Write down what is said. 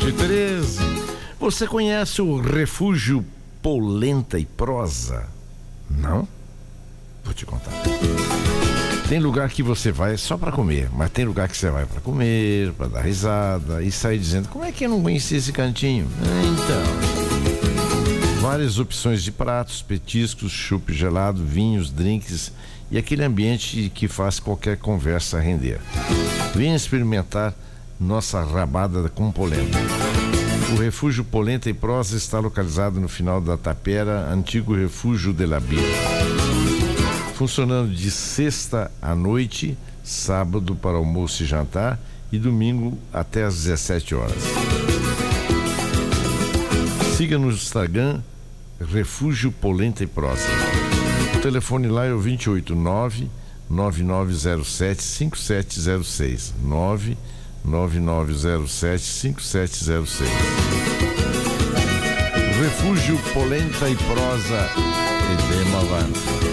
7h13. Você conhece o Refúgio Polenta e Prosa? Não? Vou te contar. Tem lugar que você vai só para comer, mas tem lugar que você vai para comer, para dar risada e sair dizendo: como é que eu não conheci esse cantinho? Então, várias opções de pratos, petiscos, chopp gelado, vinhos, drinks e aquele ambiente que faz qualquer conversa render. Venha experimentar nossa rabada com polenta. O Refúgio Polenta e Prosa está localizado no final da Tapera, antigo Refúgio de la Bia. Funcionando de sexta à noite, sábado para almoço e jantar e domingo até às 17 horas. Siga no Instagram Refúgio Polenta e Prosa. O telefone lá é o 289-9907-5706. 99907-5706. Refúgio Polenta e Prosa e Dema Avanti.